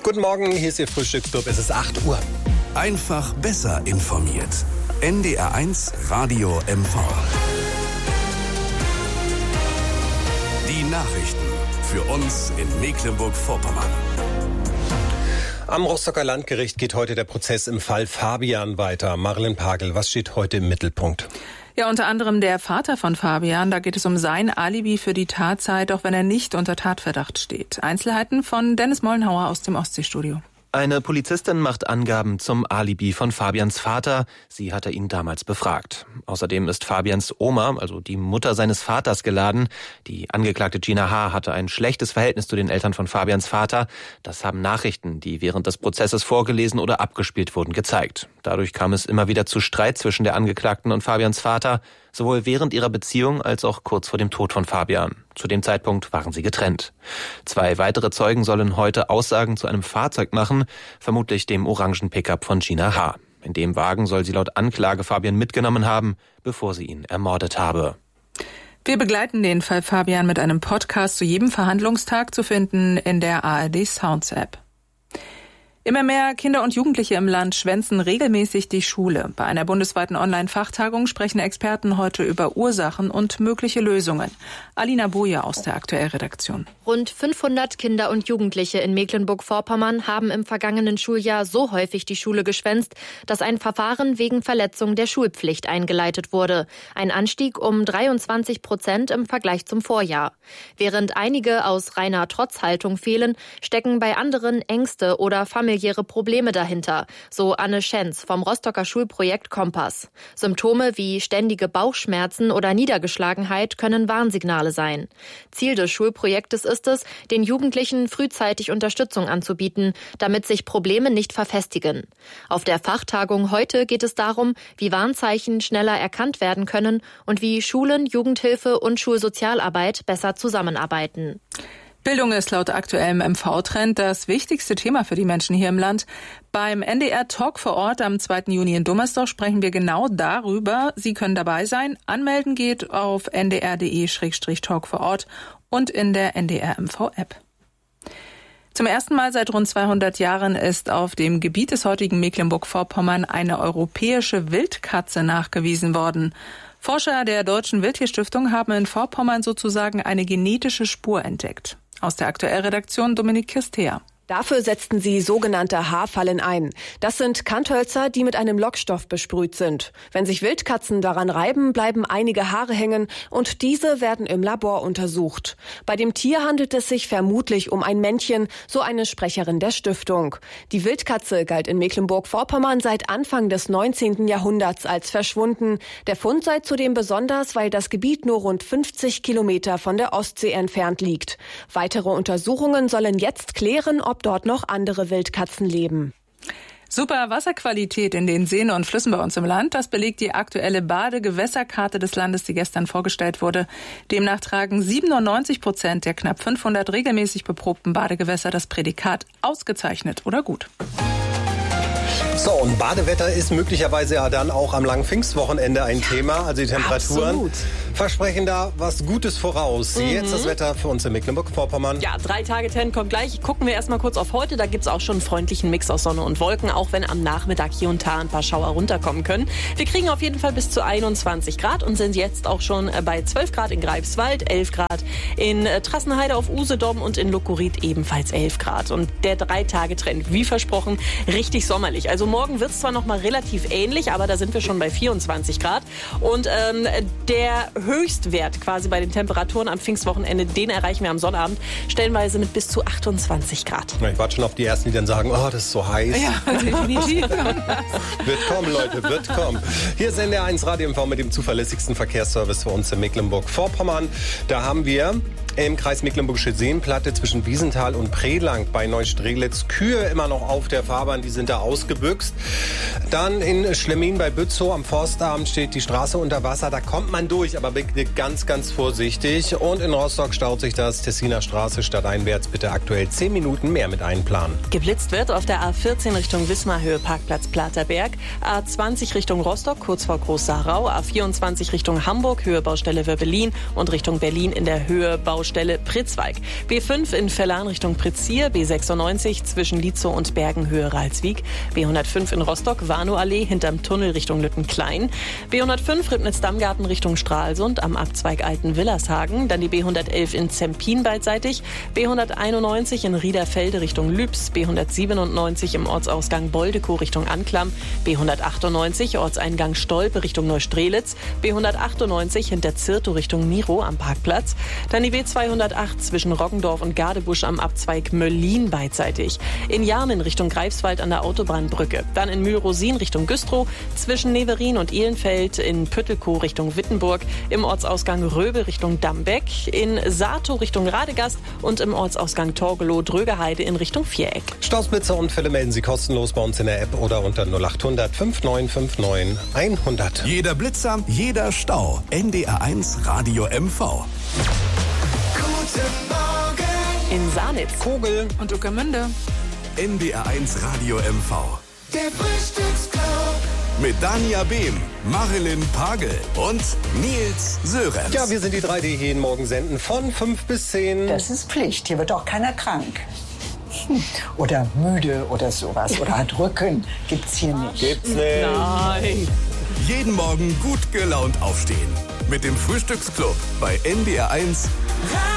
Guten Morgen, hier ist Ihr Frühstücksclub. Es ist 8 Uhr. Einfach besser informiert. NDR1 Radio MV. Die Nachrichten für uns in Mecklenburg-Vorpommern. Am Rostocker Landgericht geht heute der Prozess im Fall Fabian weiter. Marilyn Pagel, was steht heute im Mittelpunkt? Ja, unter anderem der Vater von Fabian. Da geht es um sein Alibi für die Tatzeit, auch wenn er nicht unter Tatverdacht steht. Einzelheiten von Dennis Mollenhauer aus dem Ostseestudio. Eine Polizistin macht Angaben zum Alibi von Fabians Vater. Sie hatte ihn damals befragt. Außerdem ist Fabians Oma, also die Mutter seines Vaters, geladen. Die Angeklagte Gina H. hatte ein schlechtes Verhältnis zu den Eltern von Fabians Vater. Das haben Nachrichten, die während des Prozesses vorgelesen oder abgespielt wurden, gezeigt. Dadurch kam es immer wieder zu Streit zwischen der Angeklagten und Fabians Vater, sowohl während ihrer Beziehung als auch kurz vor dem Tod von Fabian. Zu dem Zeitpunkt waren sie getrennt. 2 weitere Zeugen sollen heute Aussagen zu einem Fahrzeug machen, vermutlich dem orangen Pickup von Gina H. In dem Wagen soll sie laut Anklage Fabian mitgenommen haben, bevor sie ihn ermordet habe. Wir begleiten den Fall Fabian mit einem Podcast zu jedem Verhandlungstag, zu finden in der ARD Sounds App. Immer mehr Kinder und Jugendliche im Land schwänzen regelmäßig die Schule. Bei einer bundesweiten Online-Fachtagung sprechen Experten heute über Ursachen und mögliche Lösungen. Alina Boje aus der Aktuellredaktion. Rund 500 Kinder und Jugendliche in Mecklenburg-Vorpommern haben im vergangenen Schuljahr so häufig die Schule geschwänzt, dass ein Verfahren wegen Verletzung der Schulpflicht eingeleitet wurde. Ein Anstieg um 23% im Vergleich zum Vorjahr. Während einige aus reiner Trotzhaltung fehlen, stecken bei anderen Ängste oder familiäre Probleme dahinter, so Anne Schenz vom Rostocker Schulprojekt Kompass. Symptome wie ständige Bauchschmerzen oder Niedergeschlagenheit können Warnsignale sein. Ziel des Schulprojektes ist es, den Jugendlichen frühzeitig Unterstützung anzubieten, damit sich Probleme nicht verfestigen. Auf der Fachtagung heute geht es darum, wie Warnzeichen schneller erkannt werden können und wie Schulen, Jugendhilfe und Schulsozialarbeit besser zusammenarbeiten. Bildung ist laut aktuellem MV-Trend das wichtigste Thema für die Menschen hier im Land. Beim NDR Talk vor Ort am 2. Juni in Dummersdorf sprechen wir genau darüber. Sie können dabei sein. Anmelden geht auf ndr.de/talk vor Ort und in der NDR MV-App. Zum ersten Mal seit rund 200 Jahren ist auf dem Gebiet des heutigen Mecklenburg-Vorpommern eine europäische Wildkatze nachgewiesen worden. Forscher der Deutschen Wildtierstiftung haben in Vorpommern sozusagen eine genetische Spur entdeckt. Aus der Aktuellredaktion Dominik Kirstea. Dafür setzten sie sogenannte Haarfallen ein. Das sind Kanthölzer, die mit einem Lockstoff besprüht sind. Wenn sich Wildkatzen daran reiben, bleiben einige Haare hängen und diese werden im Labor untersucht. Bei dem Tier handelt es sich vermutlich um ein Männchen, so eine Sprecherin der Stiftung. Die Wildkatze galt in Mecklenburg-Vorpommern seit Anfang des 19. Jahrhunderts als verschwunden. Der Fund sei zudem besonders, weil das Gebiet nur rund 50 Kilometer von der Ostsee entfernt liegt. Weitere Untersuchungen sollen jetzt klären, ob dort noch andere Wildkatzen leben. Super Wasserqualität in den Seen und Flüssen bei uns im Land, das belegt die aktuelle Badegewässerkarte des Landes, die gestern vorgestellt wurde. Demnach tragen 97% der knapp 500 regelmäßig beprobten Badegewässer das Prädikat ausgezeichnet oder gut. So, und Badewetter ist möglicherweise ja dann auch am langen Pfingstwochenende ein Thema. Also die Temperaturen absolut. versprechen da was Gutes voraus. Jetzt das Wetter für uns in Mecklenburg-Vorpommern. Ja, 3-Tage-Trend kommt gleich. Gucken wir erstmal kurz auf heute. Da gibt es auch schon einen freundlichen Mix aus Sonne und Wolken, auch wenn am Nachmittag hier und da ein paar Schauer runterkommen können. Wir kriegen auf jeden Fall bis zu 21 Grad und sind jetzt auch schon bei 12 Grad in Greifswald, 11 Grad in Trassenheide auf Usedom und in Luckorit ebenfalls 11 Grad. Und der 3-Tage-Trend, wie versprochen, richtig sommerlich. Also morgen wird es zwar noch mal relativ ähnlich, aber da sind wir schon bei 24 Grad. Und der Höchstwert quasi bei den Temperaturen am Pfingstwochenende, den erreichen wir am Sonnabend, stellenweise mit bis zu 28 Grad. Ich warte schon auf die Ersten, die dann sagen, oh, das ist so heiß. Ja, definitiv. Wird kommen, Leute, wird kommen. Hier ist NDR 1 Radio MV mit dem zuverlässigsten Verkehrsservice für uns in Mecklenburg-Vorpommern. Da haben wir im Kreis Mecklenburgische Seenplatte zwischen Wiesenthal und Prelang bei Neustrelitz Kühe immer noch auf der Fahrbahn, die sind da ausgebüxt. Dann in Schlemmin bei Bützow am Forstamt steht die Straße unter Wasser, da kommt man durch, aber bitte ganz, ganz vorsichtig. Und in Rostock staut sich das Tessiner Straße stadteinwärts, bitte aktuell 10 Minuten mehr mit einplanen. Geblitzt wird auf der A14 Richtung Wismar, Höhe Parkplatz Platerberg, A20 Richtung Rostock, kurz vor Groß-Sarau, A24 Richtung Hamburg, Höhe Baustelle Wöbbelin und Richtung Berlin in der Höhe Baustelle Baustelle Pritzwalk. B5 in Vellan Richtung Pritzir, B96 zwischen Lietzow und Bergenhöhe Ralswiek, B105 in Rostock, Warnow-Allee hinterm Tunnel Richtung Lüttenklein, B105 Ribnitz-Dammgarten Richtung Stralsund am Abzweig Alten-Willershagen, dann die B111 in Zempin beidseitig, B191 in Riederfelde Richtung Lübs, B197 im Ortsausgang Boldekow Richtung Anklam, B198 Ortseingang Stolpe Richtung Neustrelitz, B198 hinter Zirtow Richtung Miro am Parkplatz, dann die B208 zwischen Roggendorf und Gadebusch am Abzweig Möllin beidseitig, in Jarmen Richtung Greifswald an der Autobahnbrücke, dann in Mühlrosin Richtung Güstrow, zwischen Neverin und Ehlenfeld, in Püttelkow Richtung Wittenburg, im Ortsausgang Röbe Richtung Dambeck, in Saatow Richtung Radegast und im Ortsausgang Torgelow-Drögeheide in Richtung Viereck. Staus, Blitzer und Fälle melden Sie kostenlos bei uns in der App oder unter 0800 5959 100. Jeder Blitzer, jeder Stau. NDR1 Radio MV. Guten Morgen. In Sanitz. Kogel Und Ueckermünde. NDR1 Radio MV. Der Frühstücksclub. Mit Dania Behm, Marilyn Pagel und Nils Sörenz. Ja, wir sind die drei, die jeden Morgen senden von 5 bis 10. Das ist Pflicht. Hier wird auch keiner krank. Oder müde oder sowas. Oder hat Rücken. Gibt's hier nicht. Gibt's nicht. Nein. Jeden Morgen gut gelaunt aufstehen. Mit dem Frühstücksclub bei NDR1